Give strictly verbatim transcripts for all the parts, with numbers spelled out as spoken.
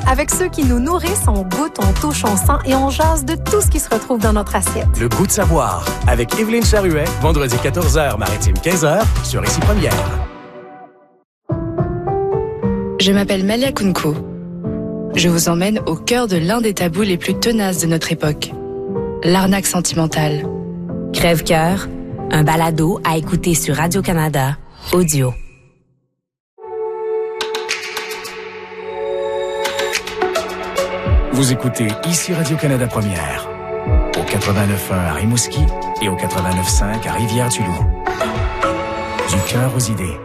Avec ceux qui nous nourrissent, on goûte, on touche, on sent et on jase de tout ce qui se retrouve dans notre assiette. Le goût de savoir, avec Évelyne Charruet, vendredi quatorze heures, maritime quinze heures, sur Ici Première. Je m'appelle Malia Kunko. Je vous emmène au cœur de l'un des tabous les plus tenaces de notre époque. L'arnaque sentimentale. Crève-cœur, un balado à écouter sur Radio-Canada, audio. Vous écoutez Ici Radio-Canada Première, au quatre-vingt-neuf point un à Rimouski et au quatre-vingt-neuf point cinq à Rivière-du-Loup. Du cœur aux idées.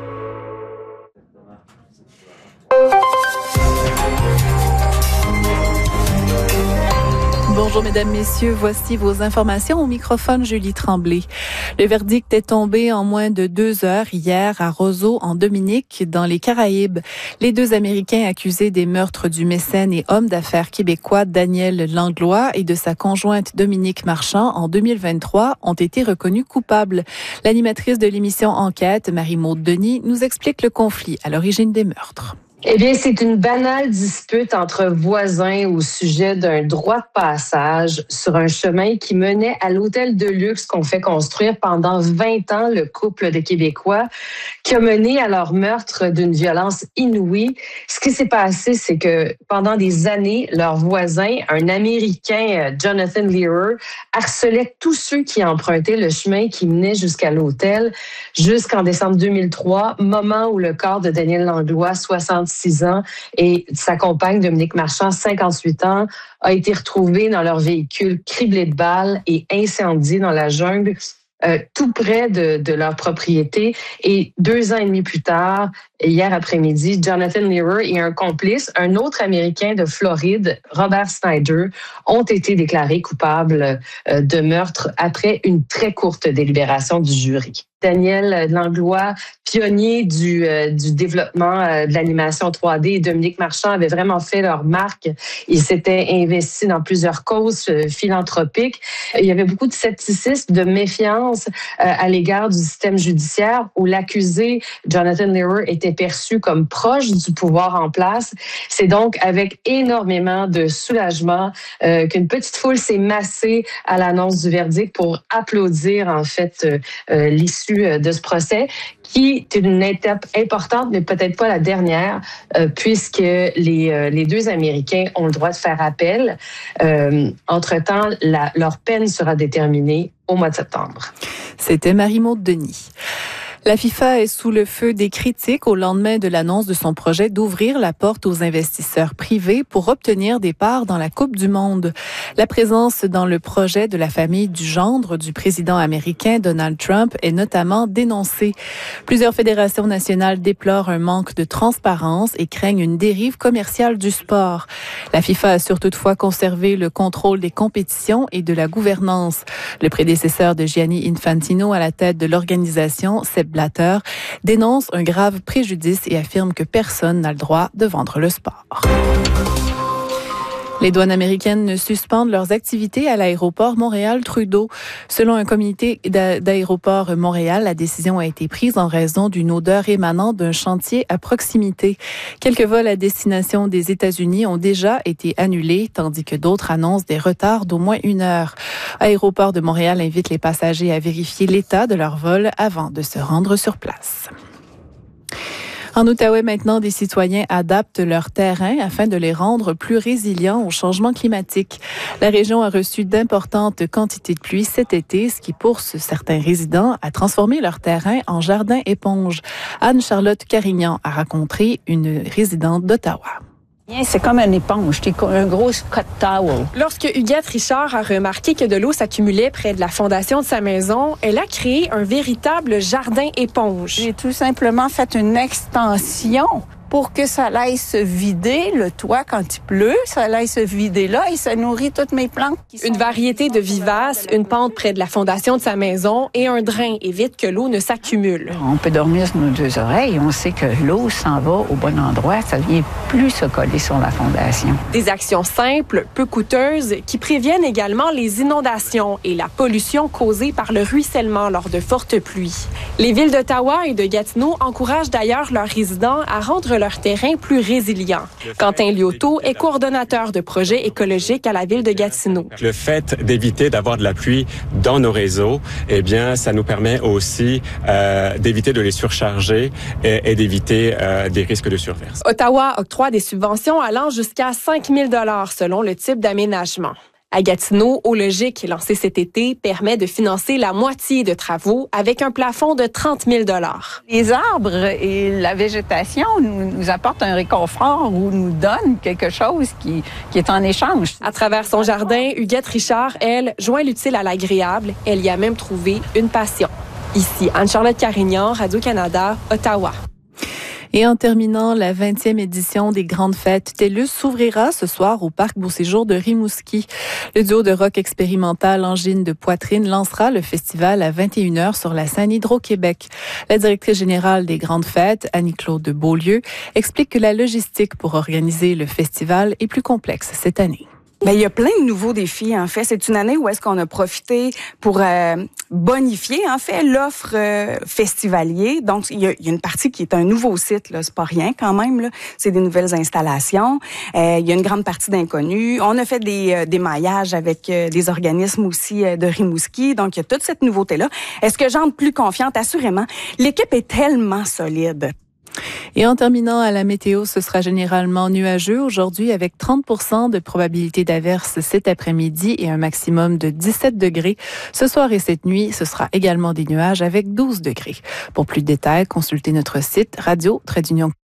Bonjour mesdames, messieurs, voici vos informations au microphone Julie Tremblay. Le verdict est tombé en moins de deux heures hier à Roseau, en Dominique, dans les Caraïbes. Les deux Américains accusés des meurtres du mécène et homme d'affaires québécois Daniel Langlois et de sa conjointe Dominique Marchand en deux mille vingt-trois ont été reconnus coupables. L'animatrice de l'émission Enquête, Marie-Maude Denis, nous explique le conflit à l'origine des meurtres. Eh bien, c'est une banale dispute entre voisins au sujet d'un droit de passage sur un chemin qui menait à l'hôtel de luxe qu'on fait construire pendant vingt ans le couple de Québécois, qui a mené à leur meurtre d'une violence inouïe. Ce qui s'est passé, c'est que pendant des années, leur voisin, un Américain, Jonathan Lehrer, harcelait tous ceux qui empruntaient le chemin qui menait jusqu'à l'hôtel, jusqu'en décembre deux mille trois, moment où le corps de Daniel Langlois, soixante-six ans, et sa compagne Dominique Marchand, cinquante-huit ans, a été retrouvé dans leur véhicule criblé de balles et incendié dans la jungle, euh, tout près de, de leur propriété. Et deux ans et demi plus tard, hier après-midi, Jonathan Lehrer et un complice, un autre Américain de Floride, Robert Snyder, ont été déclarés coupables euh, de meurtre après une très courte délibération du jury. Daniel Langlois, pionnier du, euh, du développement euh, de l'animation trois D, et Dominique Marchand avaient vraiment fait leur marque. Ils s'étaient investis dans plusieurs causes euh, philanthropiques. Il y avait beaucoup de scepticisme, de méfiance euh, à l'égard du système judiciaire où l'accusé, Jonathan Lehrer, était perçu comme proche du pouvoir en place. C'est donc avec énormément de soulagement euh, qu'une petite foule s'est massée à l'annonce du verdict pour applaudir en fait euh, euh, l'issue de ce procès, qui est une étape importante, mais peut-être pas la dernière, euh, puisque les, euh, les deux Américains ont le droit de faire appel. Euh, entre-temps, la, leur peine sera déterminée au mois de septembre. C'était Marie-Maude Denis. La FIFA est sous le feu des critiques au lendemain de l'annonce de son projet d'ouvrir la porte aux investisseurs privés pour obtenir des parts dans la Coupe du Monde. La présence dans le projet de la famille du gendre du président américain Donald Trump est notamment dénoncée. Plusieurs fédérations nationales déplorent un manque de transparence et craignent une dérive commerciale du sport. La FIFA assure toutefois conserver le contrôle des compétitions et de la gouvernance. Le prédécesseur de Gianni Infantino à la tête de l'organisation, Sepp Blatter, dénonce un grave préjudice et affirme que personne n'a le droit de vendre le sport. Les douanes américaines suspendent leurs activités à l'aéroport Montréal-Trudeau. Selon un comité d'aéroport Montréal, la décision a été prise en raison d'une odeur émanant d'un chantier à proximité. Quelques vols à destination des États-Unis ont déjà été annulés, tandis que d'autres annoncent des retards d'au moins une heure. Aéroport de Montréal invite les passagers à vérifier l'état de leur vol avant de se rendre sur place. En Outaouais, maintenant, des citoyens adaptent leurs terrains afin de les rendre plus résilients au changement climatique. La région a reçu d'importantes quantités de pluie cet été, ce qui pousse certains résidents à transformer leurs terrains en jardins éponges. Anne-Charlotte Carignan a rencontré une résidente d'Ottawa. C'est comme une éponge, c'est un gros Scott towel. Lorsque Huguette Richard a remarqué que de l'eau s'accumulait près de la fondation de sa maison, elle a créé un véritable jardin éponge. J'ai tout simplement fait une extension pour que ça aille se vider, le toit, quand il pleut, ça aille se vider là et ça nourrit toutes mes plantes. Qui une variété de vivaces, une pente près de la fondation de sa maison et un drain évite que l'eau ne s'accumule. On peut dormir sur nos deux oreilles, on sait que l'eau s'en va au bon endroit, ça vient plus se coller sur la fondation. Des actions simples, peu coûteuses, qui préviennent également les inondations et la pollution causée par le ruissellement lors de fortes pluies. Les villes d'Ottawa et de Gatineau encouragent d'ailleurs leurs résidents à rendre leur terrain plus résilient. Quentin Liotto est coordonnateur de projets écologiques à la ville de Gatineau. Le fait d'éviter d'avoir de la pluie dans nos réseaux, eh bien, ça nous permet aussi euh, d'éviter de les surcharger et, et d'éviter euh, des risques de surverse. Ottawa octroie des subventions allant jusqu'à cinq mille dollars selon le type d'aménagement. À Gatineau, Eau-Logique, lancé cet été, permet de financer la moitié de travaux avec un plafond de trente mille dollars. Les arbres et la végétation nous, nous apportent un réconfort ou nous donnent quelque chose qui, qui est en échange. À travers son jardin, Huguette Richard, elle, joint l'utile à l'agréable. Elle y a même trouvé une passion. Ici, Anne-Charlotte Carignan, Radio-Canada, Ottawa. Et en terminant, la vingtième édition des Grandes Fêtes TELUS s'ouvrira ce soir au Parc Beauséjour de Rimouski. Le duo de rock expérimental Angine de Poitrine lancera le festival à vingt et une heures sur la scène Hydro-Québec. La directrice générale des Grandes Fêtes, Annie-Claude de Beaulieu, explique que la logistique pour organiser le festival est plus complexe cette année. Bien, il y a plein de nouveaux défis, en fait. C'est une année où est-ce qu'on a profité pour euh, bonifier, en fait, l'offre euh, festivalier. Donc, il y, a, il y a une partie qui est un nouveau site, là. C'est pas rien, quand même, là. C'est des nouvelles installations. Euh, il y a une grande partie d'inconnus. On a fait des, euh, des maillages avec euh, des organismes aussi euh, de Rimouski. Donc, il y a toute cette nouveauté-là. Est-ce que j'entre plus confiante? Assurément. L'équipe est tellement solide. Et en terminant à la météo, ce sera généralement nuageux aujourd'hui avec trente pour cent de probabilité d'averse cet après-midi et un maximum de dix-sept degrés. Ce soir et cette nuit, ce sera également des nuages avec douze degrés. Pour plus de détails, consultez notre site radio tiret d'union